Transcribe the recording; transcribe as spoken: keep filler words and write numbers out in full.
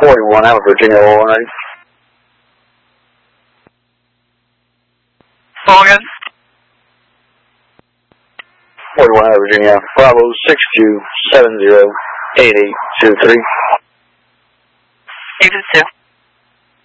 forty-one out of Virginia, one ready. Call again. forty-one out of Virginia, Bravo six two seven zero eight eight two three. eight two two.